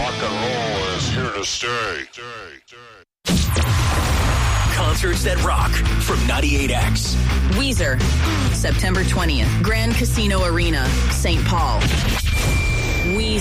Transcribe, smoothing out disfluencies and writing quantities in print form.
rock and roll is here to stay. Concerts that rock from 98X. Weezer, September 20th, Grand Casino Arena, St. Paul. Weezer.